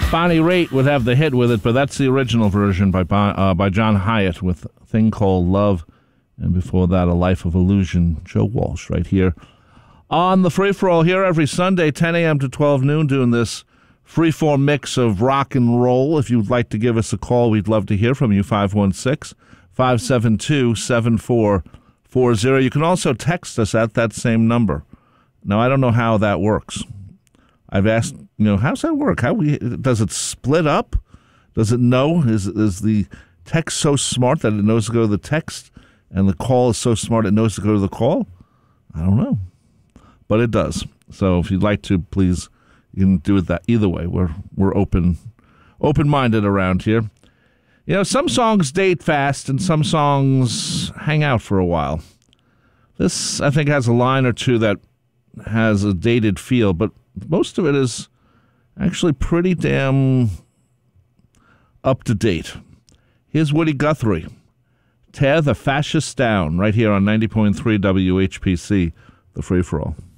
Bonnie Raitt would have the hit with it, but that's the original version by John Hyatt with a thing called Love, and before that, A Life of Illusion. Joe Walsh right here on the Free For All, here every Sunday, 10 a.m. to 12 noon, doing this freeform mix of rock and roll. If you'd like to give us a call, we'd love to hear from you, 516-572-7440. You can also text us at that same number. Now, I don't know how that works. I've asked, how's that work? Does it split up? Does it know? Is the text so smart that it knows to go to the text, and the call is so smart it knows to go to the call? I don't know, but it does. So if you'd like to, please, you can do it that either way. We're open-minded around here. Some songs date fast, and some songs hang out for a while. This, I think, has a line or two that has a dated feel, but most of it is actually pretty damn up to date. Here's Woody Guthrie, Tear the Fascists Down, right here on 90.3 WHPC, the Free For All.